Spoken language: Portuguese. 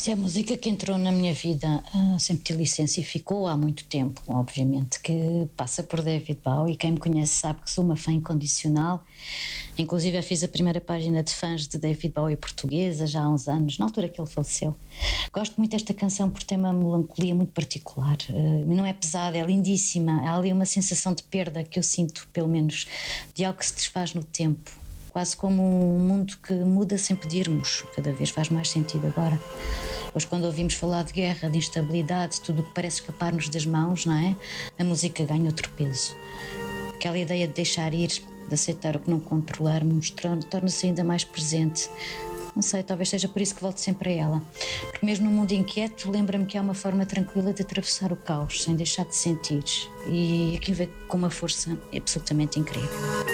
Se é a música que entrou na minha vida, sempre te licença e ficou há muito tempo, obviamente, que passa por David Bowie. Quem me conhece sabe que sou uma fã incondicional. Inclusive eu fiz a primeira página de fãs de David Bowie portuguesa já há uns anos, na altura que ele faleceu. Gosto muito desta canção por ter uma melancolia muito particular. Não é pesada, é lindíssima. Há ali uma sensação de perda que eu sinto, pelo menos, de algo que se desfaz no tempo. Quase como um mundo que muda sem pedirmos. Cada vez faz mais sentido agora. Pois quando ouvimos falar de guerra, de instabilidade, tudo o que parece escapar-nos das mãos, não é? A música ganha outro peso. Aquela ideia de deixar ir, de aceitar o que não controlarmos, torna-se ainda mais presente. Não sei, talvez seja por isso que volto sempre a ela. Porque mesmo num mundo inquieto, lembra-me que há uma forma tranquila de atravessar o caos, sem deixar de sentir. E aquilo vem com uma força absolutamente incrível.